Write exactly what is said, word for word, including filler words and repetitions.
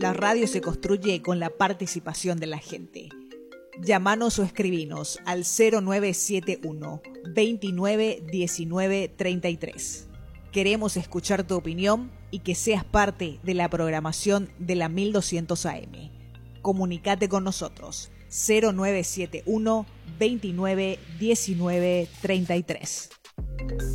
La radio se construye con la participación de la gente. Llámanos o escribinos al cero nueve siete uno, veintinueve, diecinueve, treinta y tres. Queremos escuchar tu opinión y que seas parte de la programación de la mil doscientos A M. Comunicate con nosotros. cero nueve siete uno, veintinueve, diecinueve, treinta y tres.